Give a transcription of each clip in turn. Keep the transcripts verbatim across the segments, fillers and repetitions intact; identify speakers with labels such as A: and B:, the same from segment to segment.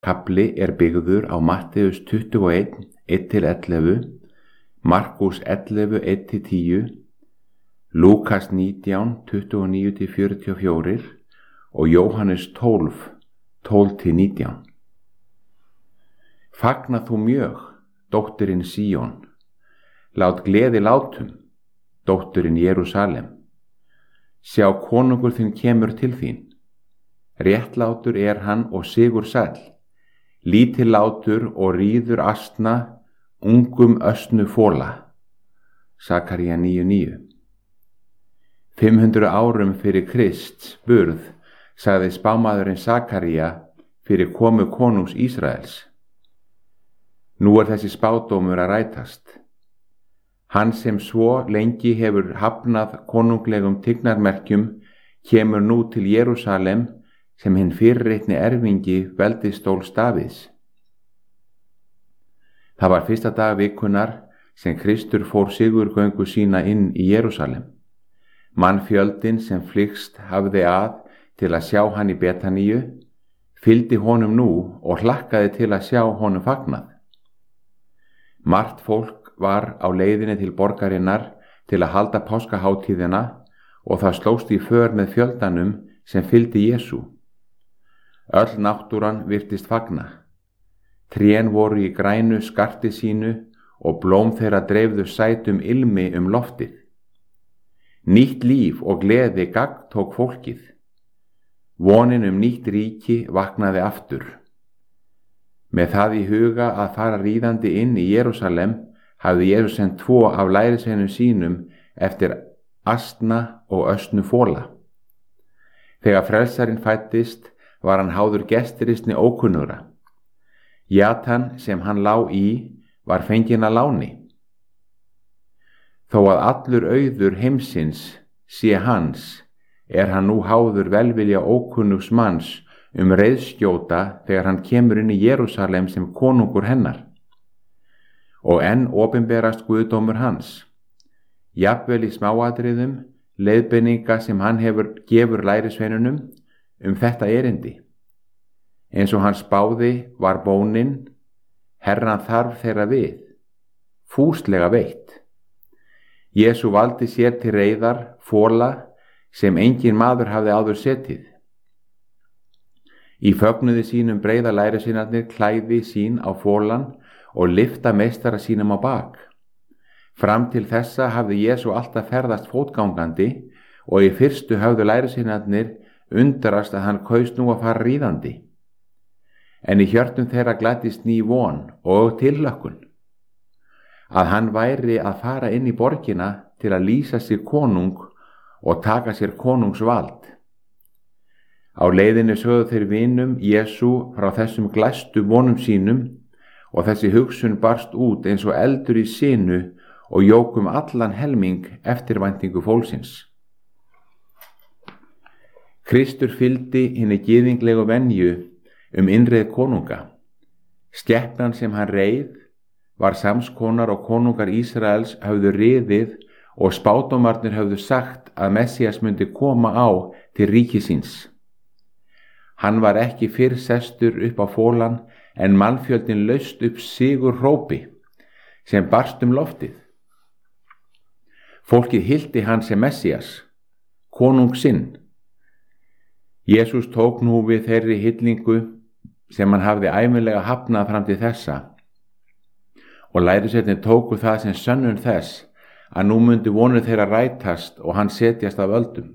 A: Kafli er byggður á Mattheus tuttugu og eitt, eitt til ellefu, Markús ellefu, eitt til tíu, Lúkas nítján, tuttugu og níu til fjörutíu og fjögur og Jóhannes tólf, tólf til nítján. Fagna þú mjög, dóttirin Síón, lát gleði látum, dóttirin Jerúsalem. Sjá, konungur þinn kemur til þín, réttlátur er hann og sigursæll, lítillátur og ríður asna, ungum ösnu fóla. Sakaría níu níu. Fimm hundruð árum fyrir Krists burð sagði spámaðurinn Sakaría fyrir komu konungs Ísraels. Nú er þessi spádómur að rætast. Hann sem svo lengi hefur hafnað konunglegum tignarmerkjum kemur nú til Jerúsalem sem hinn fyrirreitni erfingi veldistóls Davíðs. Það var fyrsta dag vikunnar sem Kristur fór sigurgöngu sína inn í Jerúsalem. Mannfjöldin sem flykst hafði að til að sjá hann í Betaníu fylgdi honum nú og hlakkaði til að sjá honum fagnað. Margt fólk var á leiðinni til borgarinnar til að halda páskaháttíðina og það slóst í för með fjöldanum sem fylgdi Jesú. Öll náttúran virtist fagna. Trén voru í grænu skarti sínu og blóm þeirra dreifðu sætum ilmi um loftið. Nýtt líf og gleði gagn tók fólkið. Vonin um nýtt ríki vaknaði aftur. Með það í huga að fara ríðandi inn í Jerúsalem hafði Jesús sendt tvo af lærisveinum sínum eftir asna og ösnu fóla. Þegar frelsarinn fæddist var hann háður gestiristni ókunnugra. Jatan sem hann lá í var fenginn að láni. Þó að allur auður heimsins sé hans, er hann nú háður velvilja ókunnugs manns um reiðskjóta þegar hann kemur inn í Jerúsalem sem konungur hennar. Og enn opinberast guðdómur hans. Jafnvel í smáatriðum leiðbeininga sem hann hefur gefur lærisveinunum um þetta erindi. Eins og hann spáði var bónin, Herran þarf þeirra við, fúslega veitt. Jesú valdi sér til reiðar fóla sem engin maður hafði áður setið. Í fögnuði sínum breiða lærisveinarnir klæði sín á fólan og lyfta meistara sínum á bak. Fram til þessa hafði Jesú alltaf ferðast fótgangandi og í fyrstu höfðu lærisveinarnir undrast að hann kaus nú að fara ríðandi. En í hjörtum þeirra gladdist ný von og tilhlökkun, að hann væri að fara inn í borgina til að lýsa sér konung og taka sér konungsvald. Á leiðinni sögðu þeir vinum Jesú frá þessum glæstu vonum sínum og þessi hugsun barst út eins og eldur í sinu og jók um allan helming eftirvæntingu fólksins. Kristur fylgdi hinni gyðinglegu venju um innreið konunga. Skepnan sem hann reið var samskonar og konungar Ísraels höfðu riðið og spádómarnir höfðu sagt að Messías myndi koma á til ríki síns. Hann var ekki fyrr sestur upp á fólan en mannfjöldin laust upp sigur hrópi sem barst um loftið. Fólkið hylti hann sem Messías, konung sinn. Jesús tók nú við þeirri hyllingu sem hann hafði ævinlega hafnað fram til þessa og lærisveinarnir tóku það sem sönnun þess að nú myndi vonir þeirra rætast og hann setjast af völdum.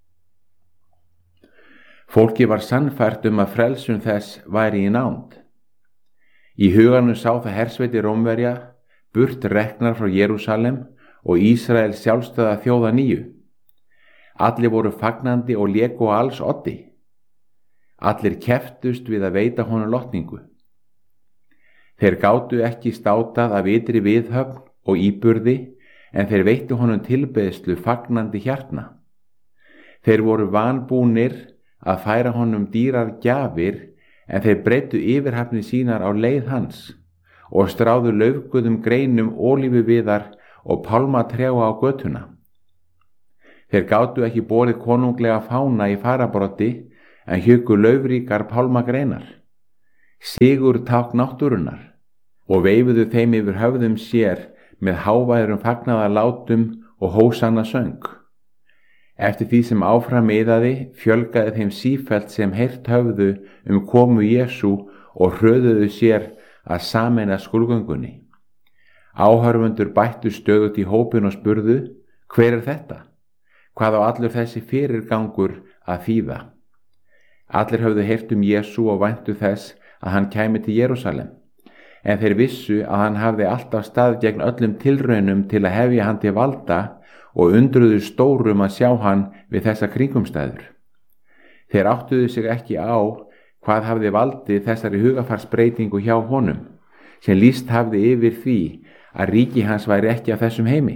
A: Fólki var sannfært um að frelsun þess væri í nánd. Í huganum sá það hersveiti Rómverja burt reknar frá Jerúsalem og Ísrael sjálfstæða þjóða nýju. Allir voru fagnandi og léku á alls oddi. Allir keftust við að veita honum lotningu. Þeir gátu ekki státað af ytri viðhöfn og íburði, en þeir veittu honum tilbeiðslu fagnandi hjartna. Þeir voru vanbúnir að færa honum dýrar gjafir, en þeir breyttu yfirhafni sínar á leið hans og stráðu laufguðum greinum ólífuviðar og pálmatrjá á götuna. Þeir gátu ekki borið konunglega fána í farabroddi, en hjuggu laufríkar pálmagreinar. sigur tákn náttúrunnar, og veifuðu þeim yfir höfðum sér með háværum fagnaðarlátum og hósanna söng. Eftir því sem áfram miðaði fjölgaði þeim sífellt sem heyrt höfðu um komu Jesú og hröðuðu sér að sameina skrúðgöngunni. Áhorfendur bættu stöðugt í hópinn og spurðu: hver er þetta? Hvað á allur þessi fyrirgangur að þýða? Allir höfðu heyrt um Jesú og væntu þess að hann kæmi til Jerúsalem, en þeir vissu að hann hafði alltaf stað gegn öllum tilraunum til að hefja hann til valda og undruðu stórum að sjá hann við þessa kringumstæður. Þeir áttuðu sig ekki á hvað hafði valdið þessari hugafarsbreytingu hjá honum, sem lýst hafði yfir því að ríki hans væri ekki af þessum heimi.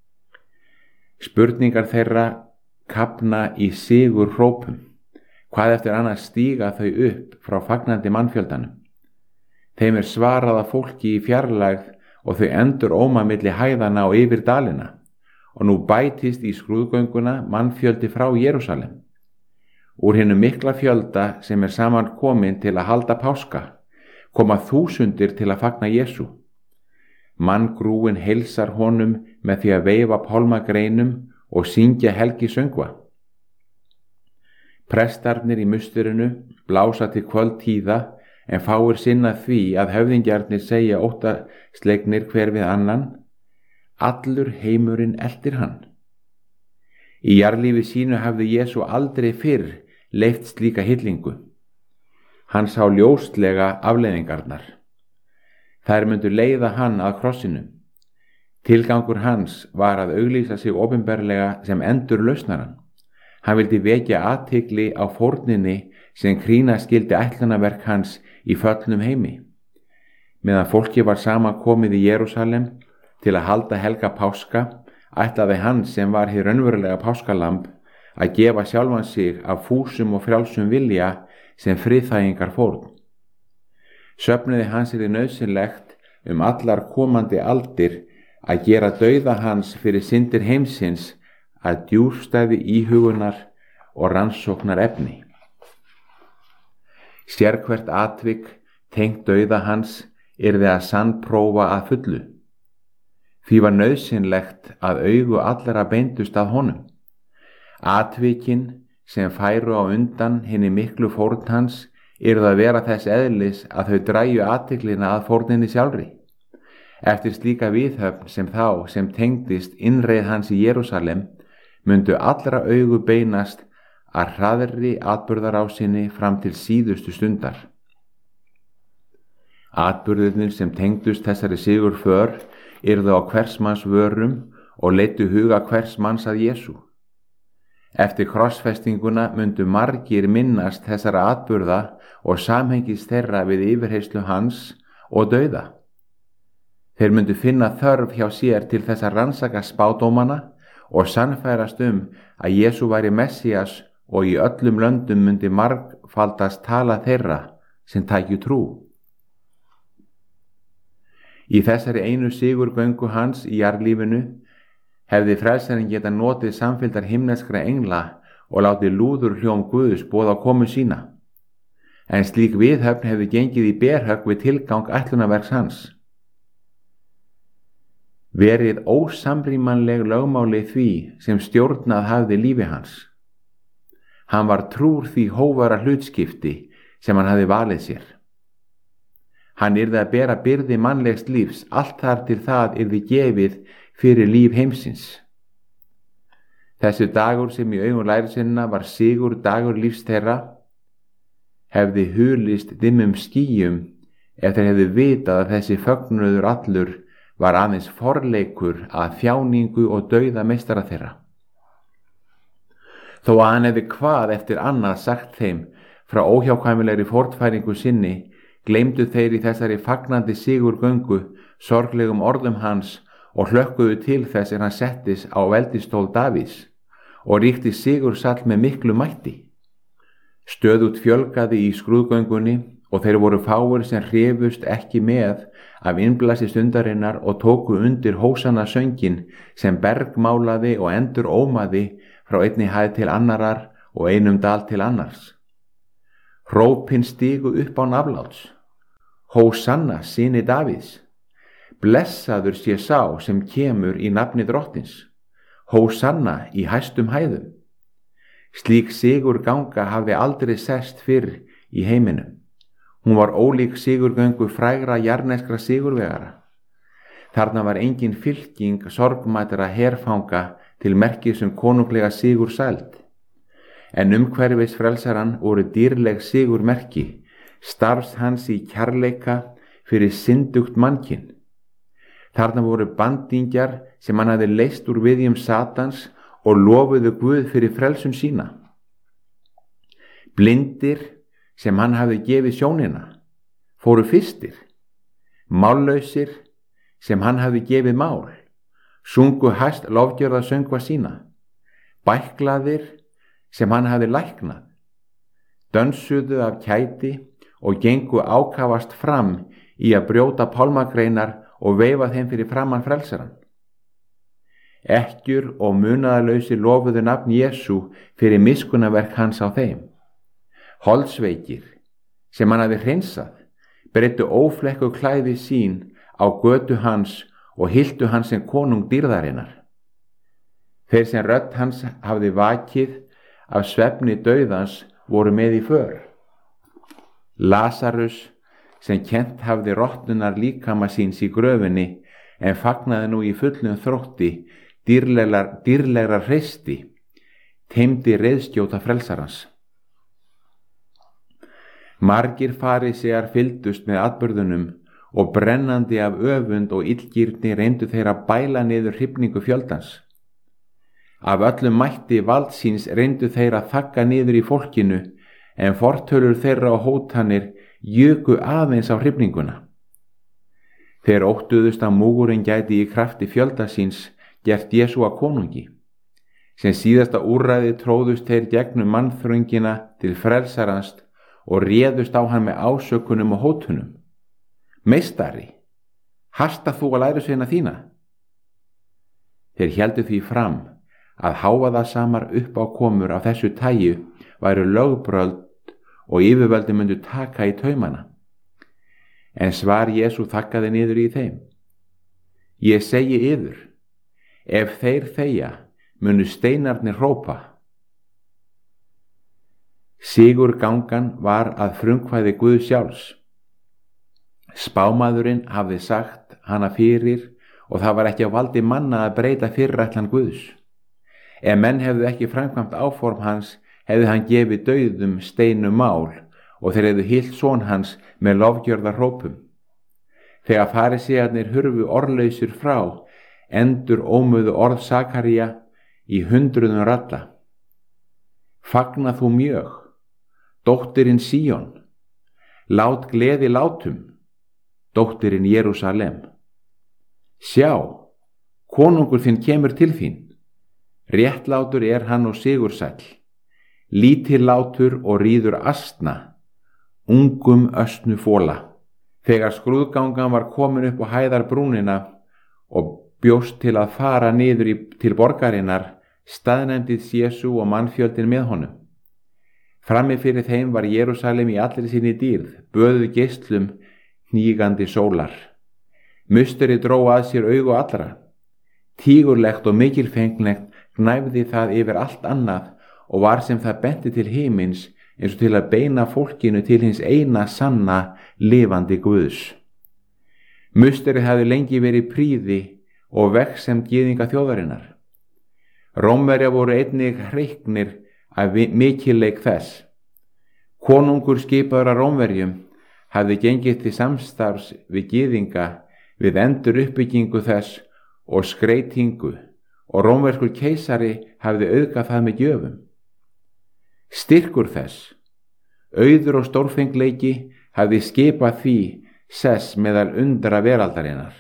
A: Spurningar þeirra kafna í sigur hrópum, hvað eftir annars stíga þau upp frá fagnandi mannfjöldanum. Þeim er svarað af fólki í fjarlægð og þau endur óma milli hæðana og yfir dalina, og nú bætist í skrúðgönguna mannfjöldi frá Jerúsalem. Úr hinum mikla fjölda sem er saman komin til að halda páska, koma þúsundir til að fagna Jesú. Manngrúin heilsar honum með því að veifa pálmagreinum og syngja helgisöngva. Prestarnir í musturinu blása til kvöldtíða, en fáir sinna því að höfðingjarnir segja óttaslegnir hver við annan: allur heimurinn eltir hann. Í jarðlífi sínu hafði Jesú aldrei fyrr leyft slíka hyllingu. Hann sá ljóslega afleiðingarnar. Þær myndu leiða hann að krossinu. Tilgangur hans var að auglýsa sig opinberlega sem endurlausnaran. Hann vildi vekja athygli á fórninni sem krýna skildi ætlunarverk hans í föllnum heimi. Meðan fólki var saman komið í Jerúsalem til að halda helga páska, ætlaði hann sem var hið raunverulega páskalamb að gefa sjálfan sig af fúsum og frjálsum vilja sem friðþægingar fórn. Söfnuði hans er nauðsynlegt um allar komandi aldir að gera dauða hans fyrir syndir heimsins að djúpstæði íhugunar og rannsóknar efni. Sérhvert atvik tengt dauða hans yrði að sannprófa að fullu. Því var nauðsynlegt að augu allra beindust að honum. Atvikin sem færu á undan hinni miklu fórn hans yrðu að vera þess eðlis að þau dræju athyglina að fórninni sjálfri. Eftir slíka viðhöfn sem þá sem tengdist innreið hans í Jerúsalem myndu allra augu beinast að hraðri atburðarásinni fram til síðustu stundar. Atburðirnir sem tengdust þessari sigurför yrðu á hvers manns vörum og leiddu huga hvers manns að Jesú. Eftir krossfestinguna myndu margir minnast þessara atburða og samhengis þeirra við yfirheyrslu hans og dauða. Þeir myndu finna þörf hjá sér til þess að rannsaka spádómana og sannfærast um að Jesú væri Messías, og í öllum löndum myndi margfaldast tala þeirra sem tækju trú. Í þessari einu sigurgöngu hans í jarðlífinu hefði frelsarinn geta notið samfylgdar himneskra engla og látið lúður hljóm Guðs boða á komu sína. En slík viðhöfn hefði gengið í berhögg við tilgang ætlunarverks hans. Verið ósamrýmanleg lögmáli því sem stjórnað hafði lífi hans. Hann var trúr því hóvara hlutskipti sem hann hafði valið sér. Hann yrði að bera byrði mannlegs lífs allt þar til það yrði gefið fyrir líf heimsins. Þessi dagur sem í augum lærisinna var sigur dagur lífs þeirra hefði hulist dimmum skýjum ef þeir hefði vitað að þessi fögnuður allur var aðeins forleikur að þjáningu og dauða meistara þeirra. Þó að hann hefði hvað eftir annað sagt þeim frá óhjákvæmilegri fórnfæringu sinni, gleymdu þeir í þessari fagnandi sigurgöngu sorglegum orðum hans og hlökkuðu til þess er hann settis á veldistól Davíðs og ríkti sigursall með miklu mætti. Stöðugt fjölgaði í skrúðgöngunni og þeir voru fáir sem hrifust ekki með af innblasi stundarinnar og tóku undir hósanna söngin sem bergmálaði og endur ómaði frá einni hæð til annarar og einum dal til annars. Hrópin stigu upp án afláts Hósanna, syni Davíðs. Blessaður sé sá sem kemur í nafni Drottins. Hósanna í hæstum hæðum. Slík sigurganga hafði aldrei sest fyrr í heiminum. Hún var ólík sigurgöngu frægra jarneskra sigurvegara. Þarna var engin fylking sorgmætra herfanga til merkis um konunglega sigur sæld. En umhverfis frelsaran voru dýrleg sigurmerki, starfs hans í kærleika fyrir syndugt mannkinn. Þarna voru bandingjar sem hann hafði leyst úr viðjum Satans og lofuðu Guð fyrir frelsun sína. Blindir sem hann hafði gefið sjónina fóru fyrstir. Mállausir sem hann hafði gefið mál sungu hæst lofgjörða söngva sína. Bæklaðir sem hann hafði læknað dönsuðu af kæti og gengu ákafast fram í að brjóta pálmagreinar og veifa þeim fyrir framan frelsaran. Ekkjur og munaðarlausi lofuðu nafn Jesú fyrir miskunnaverk hans á þeim. Holdsveikir sem hann hafði hreinsað breyttu óflekku klæði sín á götu hans og hyltu hans sem konung dýrðarinnar. Þeir sem rödd hans hafði vakið af svefni dauðans voru með í för. Lasarus sem kennt hafði rotnunar líkama síns í gröfinni en fagnaði nú í fullum þrótti dýrlegar, dýrlegra hreysti, teymdi reiðskjóta frelsarans. Margir farisear fylgdust með atburðunum og brennandi af öfund og illgirni reyndu þeir að bæla niður hrifningu fjöldans. Af öllum mætti valdsins reyndu þeir að þagga niður í fólkinu en fortölur þeirra og hótanir juku aðeins á hrifninguna. Þeir óttuðust að múgurinn gæti í krafti fjölda síns gert Jesú að konungi. Sem síðasta úrræði tróðust þeir gegnum mannþröngina til frelsarans og réðust á hann með ásökunum og hótunum. Meistari, hasta þú að lærisveina þína? Þeir héldu því fram að hávaðasamar uppákomur af þessu tagi væru lögbröld og yfirvöldi myndu taka í taumana. En svar Jesú þakkaði niður í þeim. Ég segi yður, ef þeir þegja, munu steinarnir hrópa. Sigurgangan var að frumkvæði Guðs sjálfs. Spámaðurinn hafði sagt hana fyrir og það var ekki á valdi manna að breyta fyrirætlan Guðs. Ef menn hefðu ekki framkvæmt áform hans, hefði hann gefið dauðum steinum mál og þeir hefðu hyllt son hans með lofgjörðar hrópum. Þegar farisearnir hurfu orðlausir frá, endur ómuðu orð Sakaría í hundruðum radda. Fagna þú mjög, dóttirinn Síón, lát gleði látum, dóttirinn Jerúsalem. Sjá, konungur þinn kemur til þín, réttlátur er hann og sigursæll, lítillátur og ríður asna, ungum ösnu fóla. Þegar skrúðgangan var komin upp á hæðarbrúnina og bjóst til að fara niður í, til borgarinnar, staðnæmdist Jesú og mannfjöldin með honum. Frammi fyrir þeim var Jerúsalem í allri sinni dýrð, böðuð geislum hnígandi sólar. Musteri dró að sér augu allra. Tígurlegt og mikilfenglegt gnæfði það yfir allt annað og var sem það benti til himins eins og til að beina fólkinu til hins eina sanna lifandi Guðs. Musteri hafði lengi verið prýði og vegsemd gyðinga þjóðarinnar. Rómverja voru einnig hreyknir af mikilleik þess. Konungur skipaður af Rómverjum hafði gengið til samstarfs við gyðinga við endur uppbyggingu þess og skreytingu og rómverskur keisari hafði auðgað það með gjöfum. Styrkur þess, auður og stórfengleiki hafði skipað því sess meðal undra veraldarinnar.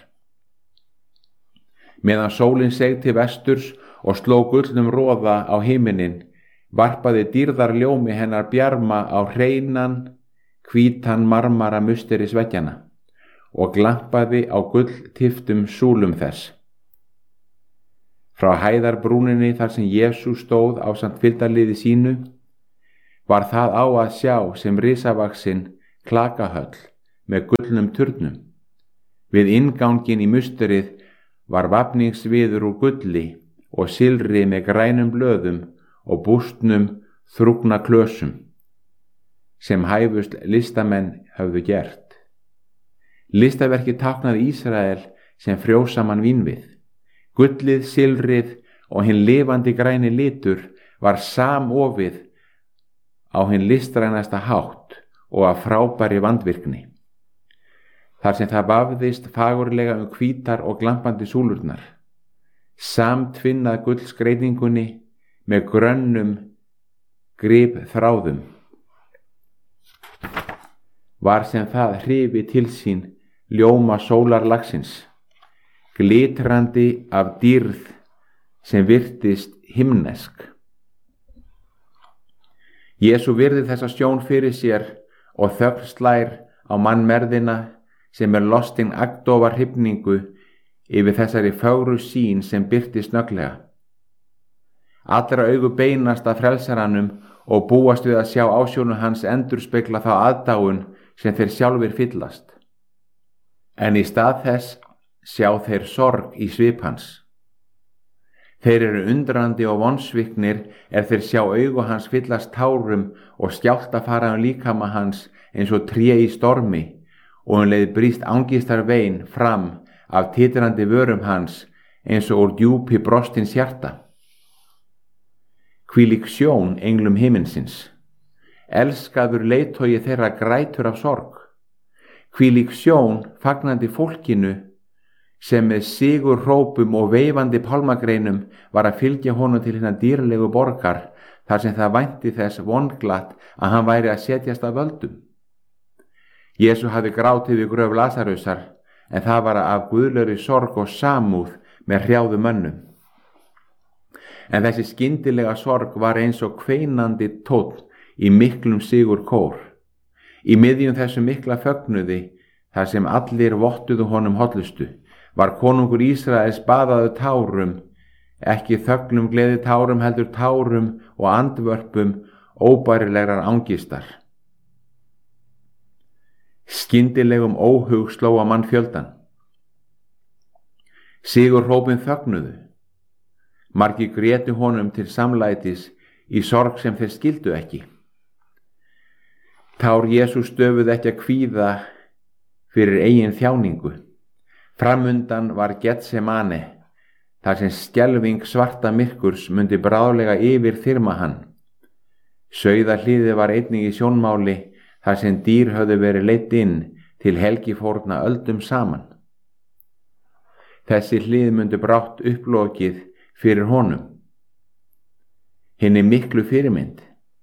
A: Meðan sólin seig til vesturs og sló gullnum roða á himinin, varpaði dýrðar ljómi hennar bjarma á hreinan, hvítan marmara musteris veggjana og glampaði á gulltiftum súlum þess. Frá hæðarbrúninni þar sem Jesú stóð ásamt fylgdarliði sínu, var það á að sjá sem risavaxin klakahöll með gullnum turnum. Við inngangin í musterið var vafningsviður úr gulli og silri með grænum blöðum og bústnum þrúgna klösum, sem hæfust listamenn höfðu gert. Listaverkið táknaði Ísrael sem frjósaman vínvið. Gullið, silrið og hinn lifandi græni litur var samofið á hinn listrænasta hátt og af frábæri vandvirkni. Þar sem það vafðist fagurlega um hvítar og glampandi súlurnar, samtvinnað gullskreitingunni með grönnum grip þráðum, var sem það hrifi til sín ljóma sólarlagsins, glitrandi af dýrð sem virtist himnesk. Jesú virði þessa sjón fyrir sér og þögn slær á mannmerðina sem er lostin agndofa hrifningu yfir þessari fögru sýn sem birti snögglega. Allra augu beinast að frelsaranum og búast við að sjá ásjónu hans endurspegla þá aðdáun sem þeir sjálfir fyllast. En í stað þess sjá þeir sorg í svip hans. Þeir eru undrandi og vonsviknir er þeir sjá augu hans fyllast tárum og skjálta fara um líkama hans eins og tré í stormi, og um leið brýst angistar vein fram af titrandi vörum hans eins og úr djúpi brostins hjarta. Hvílík sjón englum himinsins. Elskaður leiðtogi þeirra grætur af sorg. Hvílík sjón fagnandi fólkinu sem með sigur hrópum og veifandi pálmagreinum var að fylgja honum til hinna dýrlegu borgar, þar sem það vænti þess vonglatt að hann væri að setjast að völdum. Jesú hafði grátið við gröf Lasarusar, en það var af guðlegri sorg og samúð með hrjáðu mönnum. En þessi skyndilega sorg var eins og kveinandi tónn í miklum sigur kór. Í miðjum þessu mikla fögnuði, þar sem allir vottuðu honum hollustu, var konungur Ísraels baðaður tárum, ekki þögnum gleði tárum heldur tárum og andvörpum óbærilegrar angistar. Skyndilegum óhug sló á mannfjöldan. Sigur hrópin þögnuðu. Margir grétu honum til samlætis í sorg sem þeir skildu ekki. Tár Jesú stöfuð ekki að kvíða fyrir eigin þjáningu. Framundan var Getsemane, þar sem skelfing svarta myrkurs mundi bráðlega yfir þyrma hann. Sauðahliðið var einnig í sjónmáli, þar sem dýr höfðu verið leidd inn til helgifórna öldum saman. Þessi hlið mundi brátt upplokið fyrir honum, hinni miklu fyrirmynd,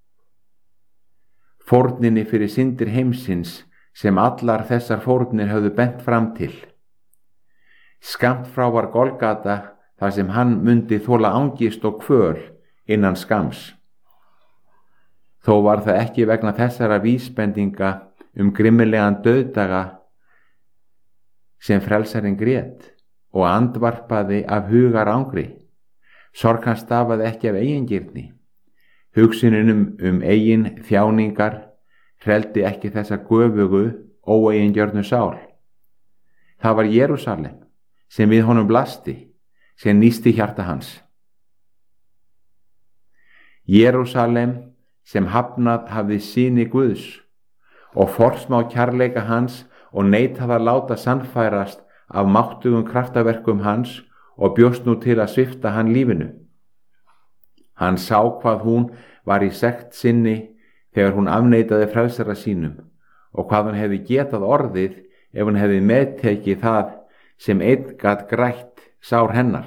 A: fórninni fyrir syndir heimsins sem allar þessar fórnir höfðu bent fram til. Skammt frá var Golgata, þar sem hann mundi þola angist og kvöl innan skams. Þó var það ekki vegna þessara vísbendinga um grimmilegan dauðdaga sem frelsarinn grét og andvarpaði af hugar angri. Sorg hans stafaði ekki af eigingirni. Hugsuninum um eigin þjáningar hreldi ekki þessa göfugu, óeigingjörnu sál. Það var Jerúsalem sem við honum blasti, sem nísti hjarta hans. Jerúsalem sem hafnað hafði syni Guðs og forsmá kærleika hans og neitað að láta sannfærast af máttugum kraftaverkum hans og bjóst nú til að svipta hann lífinu. Hann sá hvað hún var í sekt sinni þegar hún afneitaði frelsara sínum og hvað hún hefði getað orðið ef hún hefði meðtekið það sem einn gat grætt sár hennar.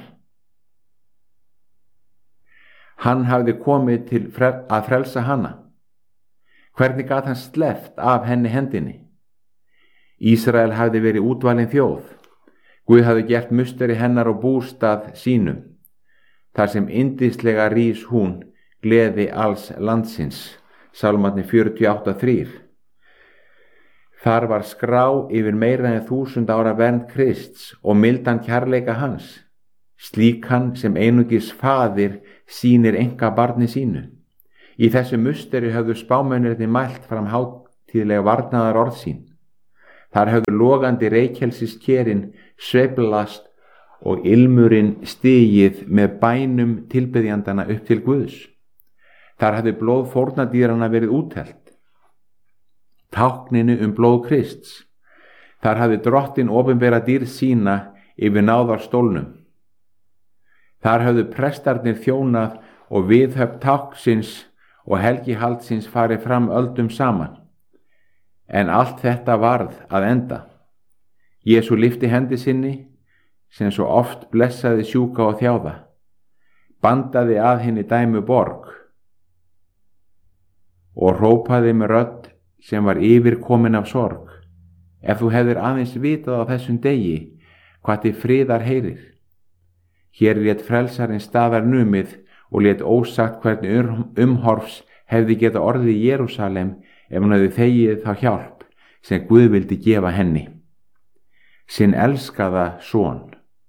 A: Hann hafði komið til frel- að frelsa hana. Hvernig gat hann sleppt af henni hendinni? Ísrael hafði verið útvalin þjóð. Guð hafði gert musteri hennar og bústað sínum, þar sem yndislega rís hún gleði alls landsins. Sálmarnir fjörutíu og átta þrír. Þar var skrá yfir meira en þúsund ára vernd Krists og mildan kærleika hans, slíkan sem einungis faðir sýnir enga barni sínu. Í þessu musteri höfðu spámennirnir mælt fram hátíðlega varnaðar orð sín. Þar höfðu logandi reykjelsiskjerin sveiflast og ilmurinn stigið með bænum tilbeðjandana upp til Guðs. Þar hafði blóð fórnardýranna verið úthellt, tákninu um blóð Krists. Þar hafði Drottinn opinbera dýrð sína yfir náðarstólnum. Þar hafðu prestarnir þjónað og viðhöfn táknsins og helgihaldsins farið fram öldum saman. En allt þetta varð að enda. Jesú lyfti hendi sinni, sem svo oft blessaði sjúka og þjáða, bandaði að henni dæmu borg og hrópaði með rödd sem var yfirkomin af sorg: ef þú hefðir aðeins vitað á þessum degi hvað til friðar heyrir. Hér lét frelsarinn staðar numið og lét ósagt hvernig umhorfs hefði geta orðið í Jerúsalem ef hann hefði þegið þá hjálp sem Guð vildi gefa henni, sinn elskaða son.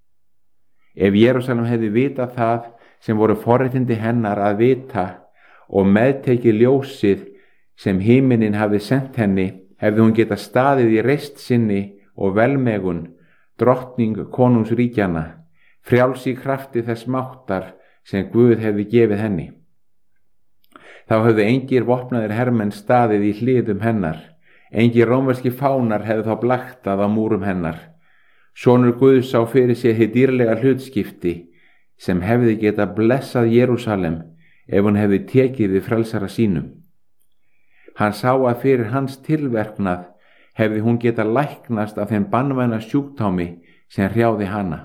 A: Ef Jerúsalem hefði vitað það sem voru forréttindi hennar að vita og meðtekið ljósið sem himinin hafði sent henni, hefði hún getað staðið í reist sinni og velmegun, drottning konungsríkjanna, frjáls í krafti þess máttar sem Guð hefði gefið henni. Þá hefðu engir vopnaðir hermenn staðið í hliðum hennar, engir rómverski fánar hefðu þá blaktað á múrum hennar. Sonur Guðs sá fyrir sér hið dýrlega hlutskipti sem hefði getað blessað Jerúsalem ef hún hefði tekið við frelsara sínum. Hann sá að fyrir hans tilverknað hefði hún getað læknast af þeim banvæna sjúkdómi sem hrjáði hana.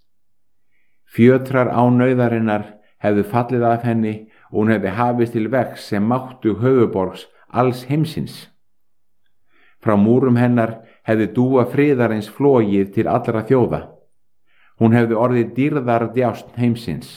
A: Fjötrar ánauðarinnar hefðu fallið af henni og hún hefði hafist til vegs sem máttu höfuborgs alls heimsins. Frá múrum hennar hefði dúa friðarins flogið til allra þjóða. Hún hefði orðið dýrðar djást heimsins.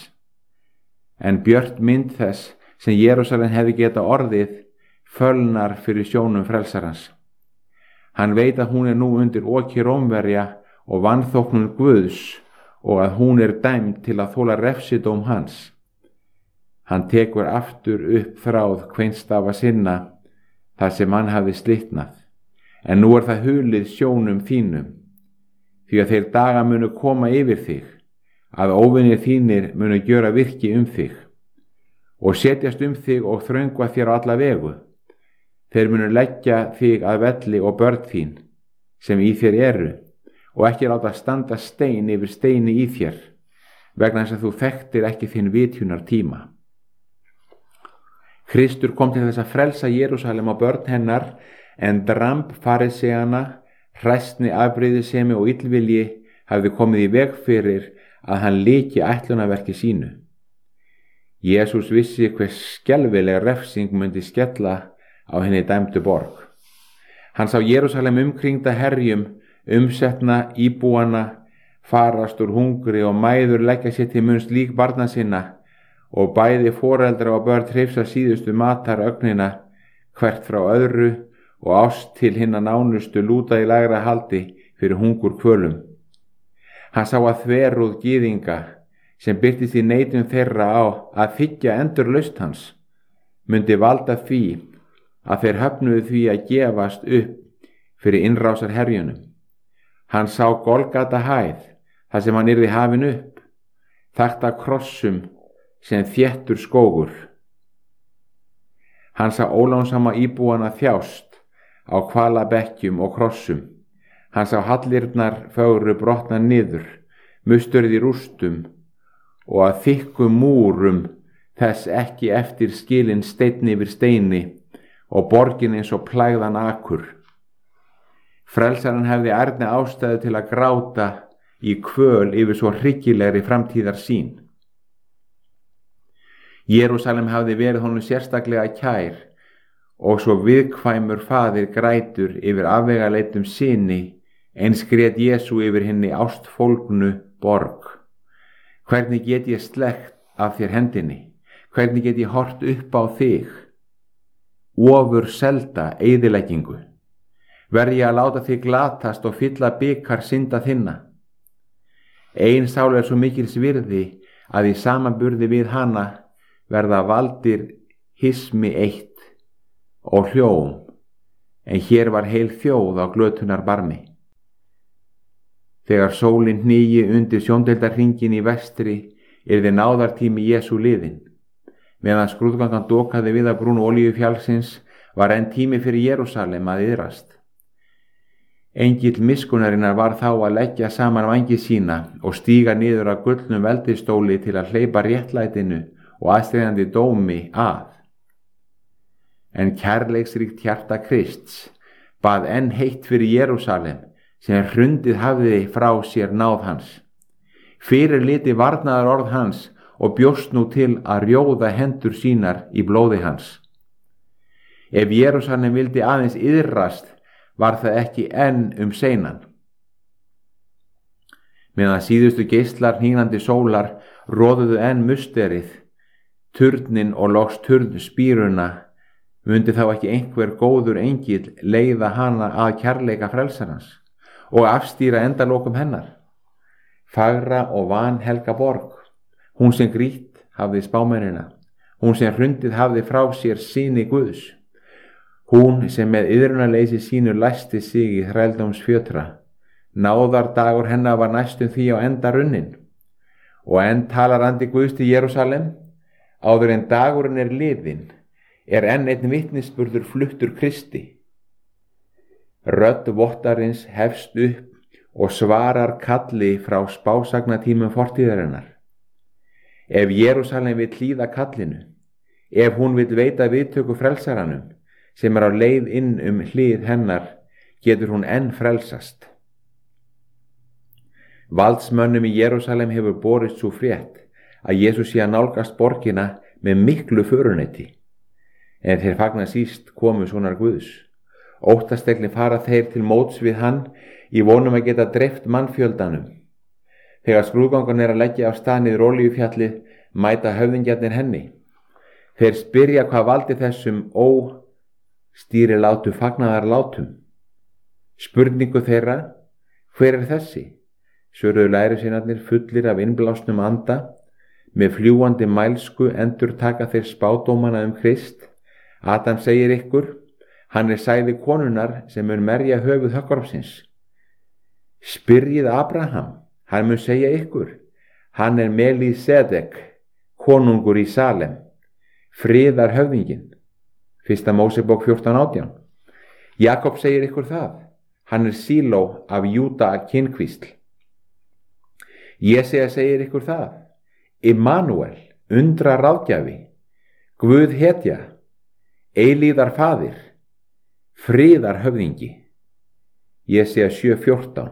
A: En björt mynd þess sem Jerúsalem hefði geta orðið fölnar fyrir sjónum frelsarans. Hann veit að hún er nú undir oki Rómverja og vanþóknun Guðs og að hún er dæmd til að þola refsidóm hans. Hann tekur aftur upp þráð kveinstafa sinna þar sem hann hafði slitnað. En nú er það hulið sjónum þínum, því að þeir daga munu koma yfir þig, að óvinir þínir munu gjöra virki um þig, og setjast um þig og þröngva þér á alla vegu. Þeir munu leggja þig að velli og börn þín, sem í þér eru, og ekki láta standa stein yfir steini í þér, vegna þess að þú þekktir ekki þinn vitjunar tíma. Kristur kom til þess að frelsa Jerúsalem og börn hennar, en dramb fariseana, hræsni afbrýðisemi og illvilji hafði komið í veg fyrir að hann lyki ætlunarverki sínu. Jesús vissi hver skelfileg refsing myndi skella á henni dæmdu borg. Hann sá Jerúsalem umkringda herjum, umsetna íbúana, farast úr hungri og mæður leggja sér til munns lík barna sinna og bæði foreldra og börn hrifsa síðustu matar ögnina hvert frá öðru og ást til hinna nánustu lúta í lægra haldi fyrir hungur kvölum. Hann sá að þverúð gyðinga sem birtist í neitun þeirra á að þiggja endurlaust hans myndi valda því að þeir höfnuðu því að gefast upp fyrir innrásar herjunum. Hann sá Golgata hæð þar sem hann yrði hafin upp, þakta krossum sem þéttur skógur. Hann sá ólánsama íbúana þjást á hvalabekkjum og krossum. Hann sá hallirnar fögru brotna niður, musturði rústum og að þykkum múrum þess ekki eftir skilin steinn yfir steini og borgin eins og plægðan akur. Frelsarinn hefði ærni ástæðu til að gráta í kvöl yfir svo hryggilegri framtíðar sín. Jerúsalem hafði verið honum sérstaklega kær og svo viðkvæmur faðir grætur yfir afvegaleitum syni, eins grét Jesú yfir henni ástfólgnu borg. Hvernig get ég slegt af þér hendinni? Hvernig get ég hort upp á þig? Ofur selda eyðileggingu. Verð ég að láta þig glatast og fylla bikar synda þinna? Ein sál er svo mikils virði að í samanburði við hana verða valdir hismi eitt og hljóm, en hér var heil þjóð á glötunar barmi. Þegar sólin hnígi undir sjóndeildarhringinn í vestri yrði náðartími Jesú liðinn. Meðan skrúðgangan dokaði við að brún olíufjallsins var enn tími fyrir Jerúsalem að iðrast. Engill miskunnarinnar var þá að leggja saman vængi sína og stíga niður að gullnum veldistóli til að hleypa réttlætinu og aðstæðandi dómi að. En kærleiksríkt hjarta Krists bað enn heitt fyrir Jerúsalem sem hrundið hafði frá sér náð hans. Fyrir liti varnaðar orð hans og bjóst nú til að rjóða hendur sínar í blóði hans. Ef Jerúsalem vildi aðeins iðrast, var það ekki enn um seinan. Meðan síðustu geislar hnígnandi sólar roðuðu enn musterið, turnin og loks turn spíruna, mundi þá ekki einhver góður engill leiða hana að kærleika frelsarans og afstýra endalokum hennar. Fagra og vanhelga borg, hún sem grýtt hafði spámennina, hún sem hrundið hafði frá sér syni Guðs, hún sem með iðrunarleysi sínu læsti sig í þrældómsfjötra. Náðardagur hennar var næstum því á enda runnin. Og enn talar andi Guðs til Jerúsalem, áður en dagurinn er liðinn, er enn einn vitnisburður fluttur Kristi. Rödd vottarins hefst upp og svarar kalli frá spásagnatímum fortíðarinnar. Ef Jerúsalem vill hlýða kallinu, ef hún vill veita viðtöku frelsaranum, sem er á leið inn um hlið hennar, getur hún enn frelsast. Valdsmönnum í Jerúsalem hefur borist svo frétt að Jesús sé að nálgast borgina með miklu föruneti, en þeir fagna síst komu sonar Guðs. Óttaslegni fara þeir til móts við hann í vonum að geta dreift mannfjöldanum. Þegar skrúðgangan er að leggja af stað niður olíufjallið, mæta höfðingjarnir henni. Þeir spyrja hvað valdi þessum óstýrilátu fagnaðarlátum. Spurningu þeirra, hver er þessi? Svöruðu lærisveinarnir fullir af innblásnum anda, með fljúandi mælsku endurtaka þeir spádómana um Krist. Adam segir ykkur, hann er sæði konunnar sem mun merja höfuð höggormsins. Spyrjið Abraham, hann mun segja ykkur, hann er Melísedek, konungur í Salem, friðar höfðinginn. Fyrsta Mósebók fjórtán átján. Jakob segir ykkur það, hann er Síló af Júda kynkvísl. Jesea segir ykkur það, Immanuel, undra ráðgjafi, Guð hetja, eilíðar faðir, friðar höfðingi. Jesea sjö fjórtán.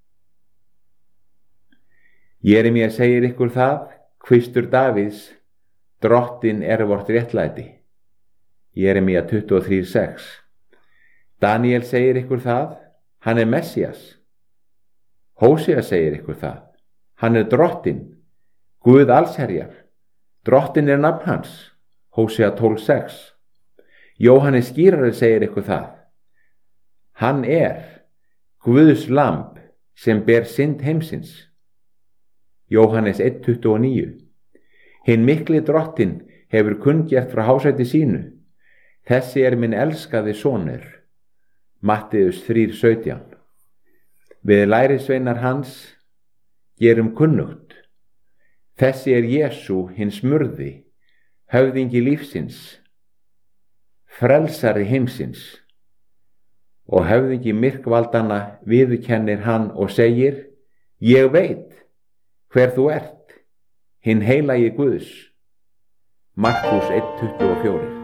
A: Jeremía segir ykkur það, kvistur Davíðs, drottin er vort réttlæti. Jeremía tuttugu og þrjú sex. Daniel segir ykkur það, hann er Messías. Hósea segir ykkur það, hann er drottin, Guð allsherjar, drottin er nafn hans. Hósea tólf sex. Jóhannes skírari segir ykkur það, hann er Guðs lamb sem ber synd heimsins. Jóhannes eitt tuttugu og níu. Hinn mikli drottin hefur kunngert frá hásæti sínu, þessi er minn elskaði sonur. Matteus þrjú sautján. Við lærisveinar hans gerum kunnugt, þessi er Jesú hinn smurði, höfðingi lífsins, frelsari heimsins. Og höfðingi myrkvaldanna viðurkennir hann og segir, ég veit hver þú ert, hinn heilagi Guðs. Markús eitt tuttugu og fjögur.